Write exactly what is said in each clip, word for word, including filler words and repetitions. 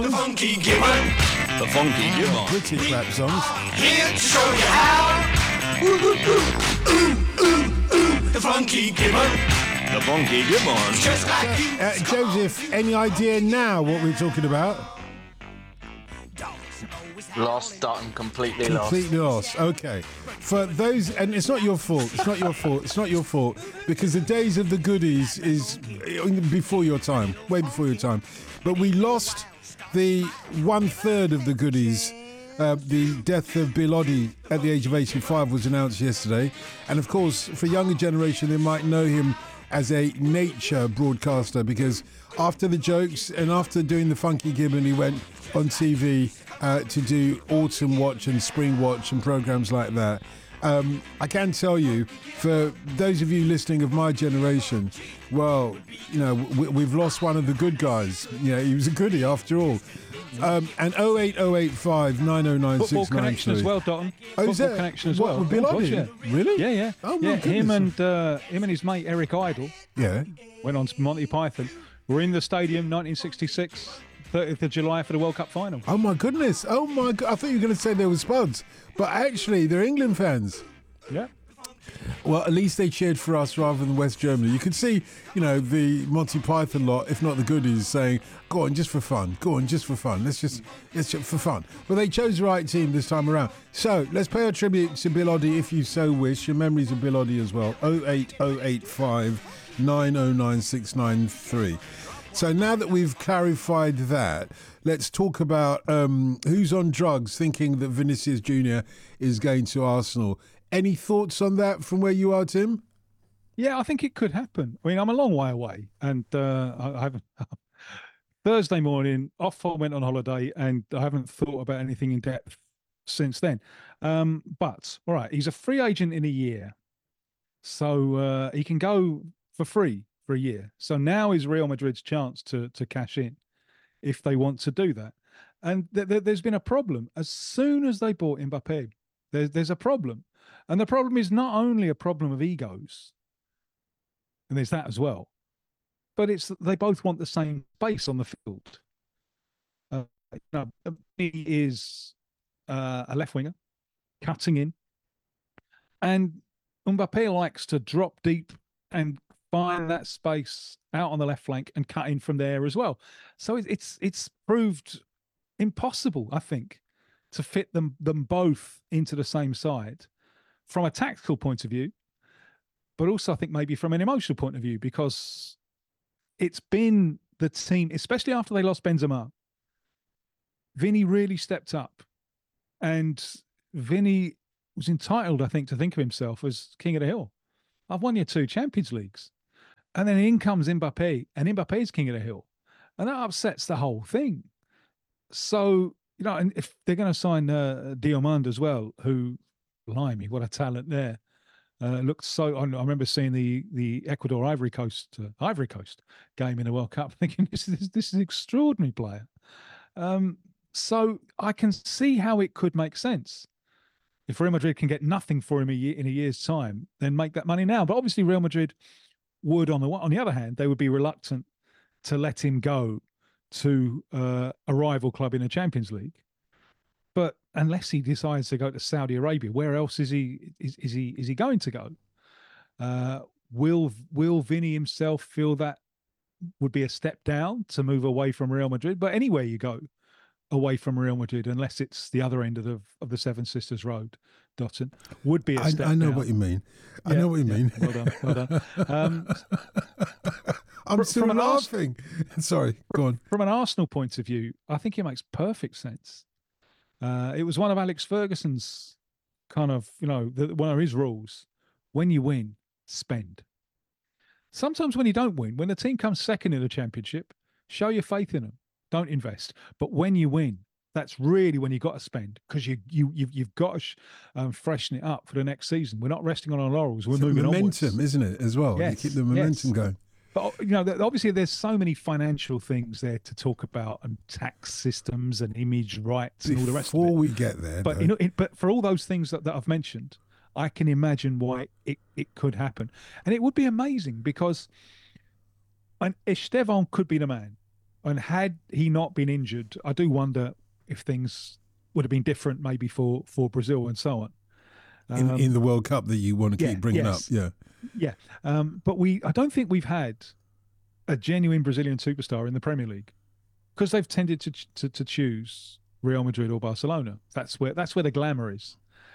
The Funky Gibbon. The Funky Gibbon. British rap songs. Here to show you how. Ooh, ooh, ooh, ooh, ooh, ooh. The Funky Gibbon. The Funky Gibbon. Just like you. Uh, Joseph, any idea now what we're talking about? Lost, Dutton, completely, Completely lost. lost. Okay. For those, and it's not your fault. It's not your fault. It's not your fault because the days of the goodies is before your time, way before your time. But we lost the one third of the goodies. Uh, the death of Bill Oddie at the age of eighty-five was announced yesterday, and of course, for a younger generation, they might know him as a nature broadcaster because after the jokes and after doing the Funky Gibbon, he went on T V uh, to do Autumn Watch and Spring Watch and programs like that. Um, I can tell you, for those of you listening of my generation, well, you know, we, we've lost one of the good guys. You know, he was a goodie after all. Um, and oh eight oh eight five nine oh nine six nine three. Football Connection as well, Dotton. Oh, is Football that, Connection as what, well. with Bill Oh, gosh, Oddie? yeah. Really? Yeah, yeah. Oh, my yeah, him goodness. and uh, him and his mate Eric Idle Yeah. went on to Monty Python. Were in the stadium nineteen sixty-six, thirtieth of July for the World Cup final. Oh my goodness! Oh my god! I thought you were going to say they were Spuds, but actually they're England fans. Yeah. Well, at least they cheered for us rather than West Germany. You could see, you know, the Monty Python lot, if not the goodies, saying, "Go on, just for fun. Go on, just for fun. Let's just, let's just for fun." Well, they chose the right team this time around. So let's pay our tribute to Bill Oddie, if you so wish. Your memories of Bill Oddie as well. oh eight oh eight five nine oh nine six nine three. So now that we've clarified that, let's talk about um, who's on drugs thinking that Vinicius Junior is going to Arsenal. Any thoughts on that from where you are, Tim? Yeah, I think it could happen. I mean, I'm a long way away, and uh, I, I haven't. Thursday morning, off I went on holiday, and I haven't thought about anything in depth since then. Um, but all right, he's a free agent in a year, so uh, he can go for free for a year. So now is Real Madrid's chance to to cash in, if they want to do that. And th- th- there's been a problem as soon as they bought Mbappe. There's there's a problem. And the problem is not only a problem of egos, and there's that as well, but it's that they both want the same space on the field. Uh, you know, he is uh, a left winger, cutting in, and Mbappe likes to drop deep and find that space out on the left flank and cut in from there as well. So it, it's it's proved impossible, I think, to fit them them both into the same side. From a tactical point of view, but also I think maybe from an emotional point of view, because it's been the team, especially after they lost Benzema. Vinny really stepped up, and Vinny was entitled, I think, to think of himself as king of the hill. I've won you two Champions Leagues. And then in comes Mbappe, and Mbappe's king of the hill. And that upsets the whole thing. So, you know, and if they're going to sign uh, Diomande as well, who, blimey, what a talent there. Uh, looked so, I remember seeing the the Ecuador Ivory Coast uh, Ivory Coast game in the World Cup, thinking this is this is an extraordinary player. Um, so I can see how it could make sense. If Real Madrid can get nothing for him a year, in a year's time, then make that money now. But obviously Real Madrid would, on the on the other hand, they would be reluctant to let him go to uh, a rival club in the Champions League. But unless he decides to go to Saudi Arabia, where else is he is, is he is he going to go? Uh, will will Vinny himself feel that would be a step down to move away from Real Madrid? But anywhere you go away from Real Madrid, unless it's the other end of the of the Seven Sisters Road, Dotton, would be a step I, I know down. what you mean. I Yeah, know what you yeah. mean. Well done, well done. Um, I'm fr- still from an Ars- laughing. Sorry, go on. From an Arsenal point of view, I think it makes perfect sense. Uh, it was one of Alex Ferguson's kind of, you know, the, one of his rules. When you win, spend. Sometimes when you don't win, when the team comes second in the championship, show your faith in them. Don't invest. But when you win, that's really when you've got to spend, because you, you, you've, you've got to sh- um, freshen it up for the next season. We're not resting on our laurels. We're It's moving momentum, onwards. isn't it, as well? Yes, You keep the momentum yes. going. But, you know, th- obviously there's so many financial things there to talk about, and tax systems and image rights and all the rest of Before it. we get there, But though, you know, it, but for all those things that, that I've mentioned, I can imagine why it, it could happen, and it would be amazing because, and Estevan could be the man. And had he not been injured, I do wonder if things would have been different, maybe for for Brazil and so on. In, Um, in the World Cup that you want to yeah, keep bringing yes. up, yeah. Yeah, um, but we I don't think we've had a genuine Brazilian superstar in the Premier League because they've tended to, to to choose Real Madrid or Barcelona. That's where that's where the glamour is.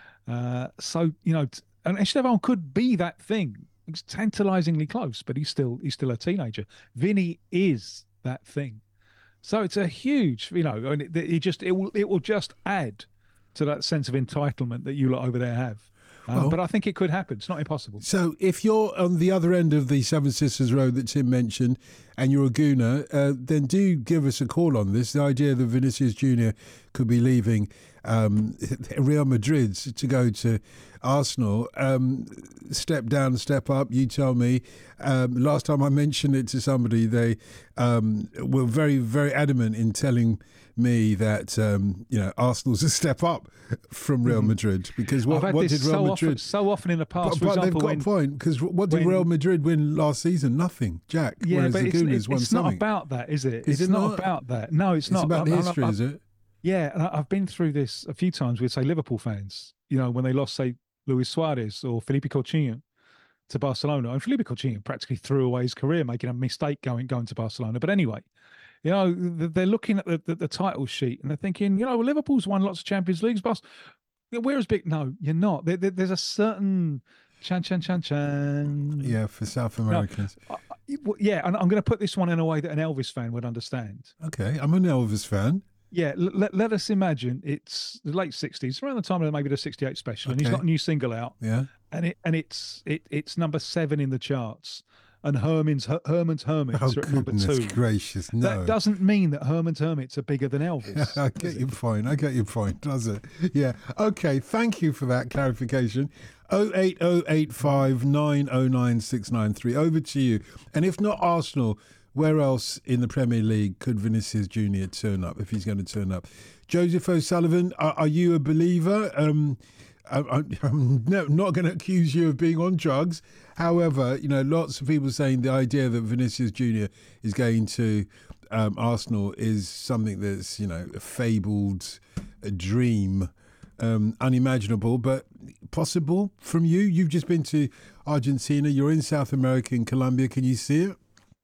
Uh, so you know, t- and Esteban could be that thing. He's tantalizingly close, but he's still he's still a teenager. Vinny is that thing. So it's a huge, you know, and it, it just it will it will just add to that sense of entitlement that you lot over there have. Um, Well- but I think it could happen. It's not impossible. So if you're on the other end of the Seven Sisters Road that Tim mentioned and you're a Gooner, uh, then do give us a call on this. The idea that Vinicius Junior could be leaving um, Real Madrid to go to Arsenal, um, step down, step up, you tell me. Um, last time I mentioned it to somebody, they um, were very, very adamant in telling me that um, you know Arsenal's a step up from Real Madrid because what, I've had what this did Real so Madrid? often, so often in the past. But, for but they've example, got when, a point because what did when- Real Madrid win last season? Nothing, Jack. yeah, Whereas but the it's, Gooners it's, won it's not something. about that, is it? Is it's it not, not? about that. No, it's, It's not. about I- I- history, I- is it? Yeah, and I- I've been through this a few times with, say, Liverpool fans. You know, when they lost, say, Luis Suarez or Felipe Coutinho to Barcelona, and Felipe Coutinho practically threw away his career, making a mistake going going to Barcelona. But anyway, you know, th- they're looking at the, the, the title sheet and they're thinking, you know, well, Liverpool's won lots of Champions Leagues, but whereas big, no, you're not. There, there- there's a certain chan chan chan chan. Yeah, for South Americans. I- I- well, yeah, and I'm going to put this one in a way that an Elvis fan would understand. Okay, I'm an Elvis fan. Yeah, l- let, let us imagine it's the late sixties, around the time of maybe the sixty-eight special, and he's Okay. got a new single out, Yeah. and it and it's it it's number seven in the charts, and Herman's Her- Herman's Hermits Oh are at number goodness two. gracious, no. That doesn't mean that Herman's Hermits are bigger than Elvis. I get your point. I get your point, does it? Yeah. Okay, thank you for that clarification. oh eight oh eight five nine oh nine six nine three. Over to you. And if not Arsenal, where else in the Premier League could Vinicius Junior turn up if he's going to turn up? Joseph O'Sullivan, are, are you a believer? Um, I, I, I'm no, not going to accuse you of being on drugs. However, you know, lots of people saying the idea that Vinicius Junior is going to um, Arsenal is something that's, you know, a fabled, a dream, um, unimaginable, but possible from you. You've just been to Argentina. You're in South America, in Colombia. Can you see it?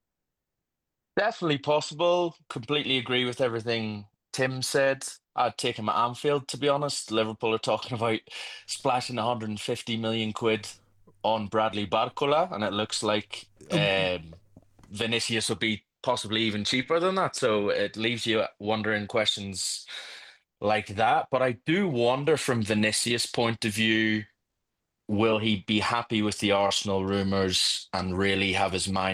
Definitely possible. Completely agree with everything Tim said. I'd take him at Anfield, to be honest. Liverpool are talking about splashing one hundred fifty million quid on Bradley Barcola, and it looks like um, Vinicius will be possibly even cheaper than that. So it leaves you wondering questions like that. But I do wonder from Vinicius' point of view, will he be happy with the Arsenal rumours and really have his mind